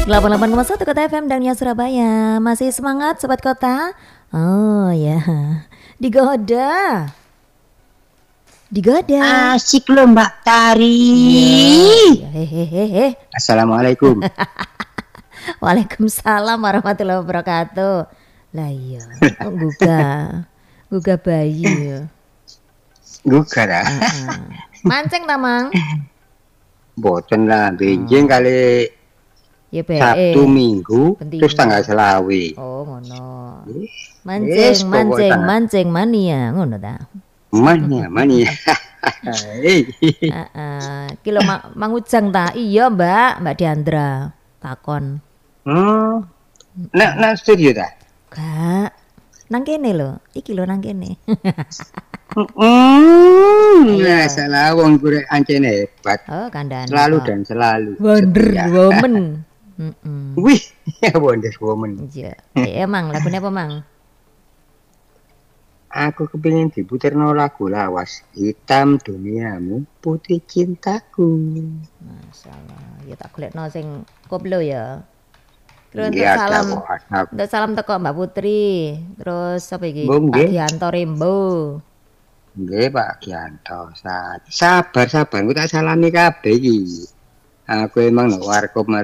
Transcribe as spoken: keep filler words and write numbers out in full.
delapan puluh delapan koma satu Kota F M dan ya Surabaya. Masih semangat Sobat Kota? Oh ya, digoda. Digoda. Asik loh Mbak Tari. Ya, hehehe. Assalamualaikum. Waalaikumsalam warahmatullahi wabarakatuh. Lah iya, kok gugah. Gugah bayi. Gugah dah. Uh-uh. Mancing ta, Mang? Boten lah, benjing kali Ya be. Sabtu Minggu Penting. terus tanggal selawe. Oh, ngono. Yes, Mancing, mancing, pokoknya. mancing mania, ngono ta. Mania, mania. Hei. Heeh. Ki lho Ma- Mang Ujang ta? Iya, Mbak, Mbak Diandra. Takon. Hmm. Nak nak studio dah. Gak. Nang kene lho. Iki lho nang kene. Hmm, Iya. ya salah wong gue ancen hebat. Oh, kandhane. Selalu kok. dan selalu. Wonder setia. Woman. Heeh. Wih, Wonder Woman. Iya. Eh, emang lagunya apa, Mang? Aku kepingin diputerno lagu lawas hitam duniamu putih cintaku. Masalah. Ya tak golekno sing koplo ya. Terus untuk Iya, salam ada kok, ada. untuk salam teko Mbak Putri. Terus apa iki? Mbok, Pak nggih. Dianto Rembo. Nggih Pak Gianto, sabar sabar, ku tak salami kabeh iki. Aku emang no warkop